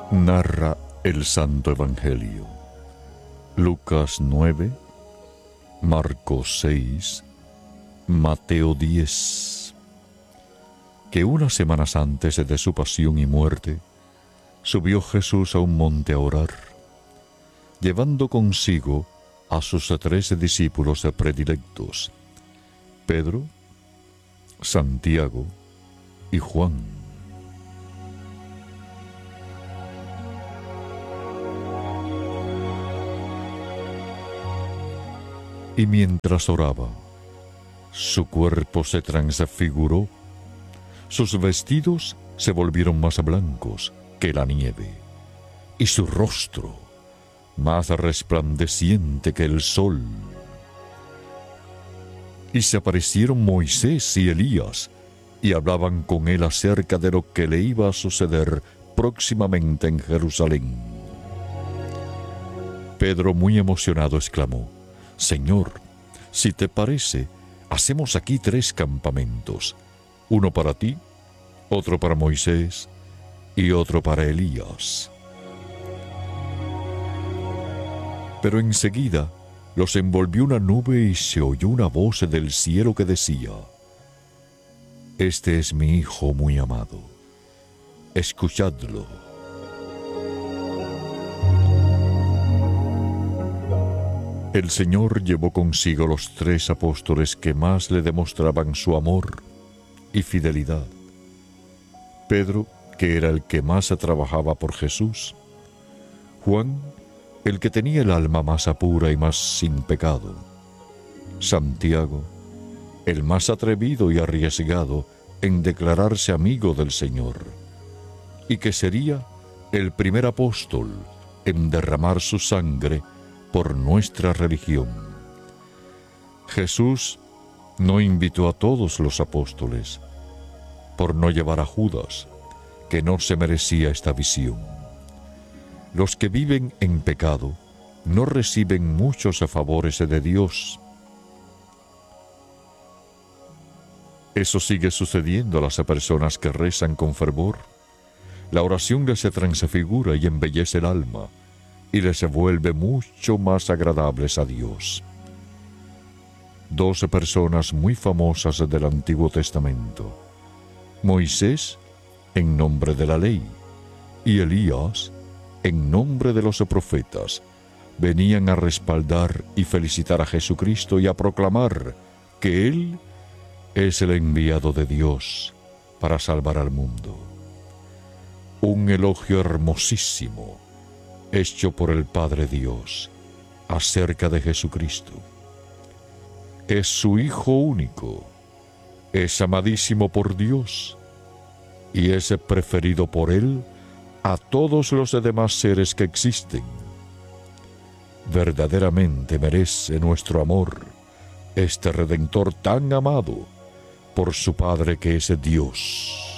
Narra el Santo Evangelio. Lucas 9, Marcos 6, Mateo 10. Que unas semanas antes de su pasión y muerte, subió Jesús a un monte a orar, llevando consigo a sus 13 discípulos predilectos, Pedro, Santiago y Juan. Y mientras oraba, su cuerpo se transfiguró, sus vestidos se volvieron más blancos que la nieve, y su rostro más resplandeciente que el sol. Y se aparecieron Moisés y Elías, y hablaban con él acerca de lo que le iba a suceder próximamente en Jerusalén. Pedro, muy emocionado, exclamó: Señor, si te parece, hacemos aquí 3 campamentos, uno para ti, otro para Moisés y otro para Elías. Pero enseguida los envolvió una nube y se oyó una voz del cielo que decía: Este es mi Hijo muy amado, escuchadlo. El Señor llevó consigo los 3 apóstoles que más le demostraban su amor y fidelidad. Pedro, que era el que más trabajaba por Jesús. Juan, el que tenía el alma más pura y más sin pecado. Santiago, el más atrevido y arriesgado en declararse amigo del Señor, y que sería el primer apóstol en derramar su sangre por nuestra religión. Jesús no invitó a todos los apóstoles, por no llevar a Judas, que no se merecía esta visión. Los que viven en pecado no reciben muchos favores de Dios. Eso sigue sucediendo a las personas que rezan con fervor. La oración les transfigura y embellece el alma, y les vuelve mucho más agradables a Dios. 2 personas muy famosas del Antiguo Testamento: Moisés, en nombre de la ley, y Elías, en nombre de los profetas, venían a respaldar y felicitar a Jesucristo y a proclamar que Él es el enviado de Dios para salvar al mundo. Un elogio hermosísimo hecho por el Padre Dios acerca de Jesucristo. Es su Hijo único, es amadísimo por Dios y es preferido por Él a todos los demás seres que existen. Verdaderamente merece nuestro amor este Redentor tan amado por su Padre que es Dios.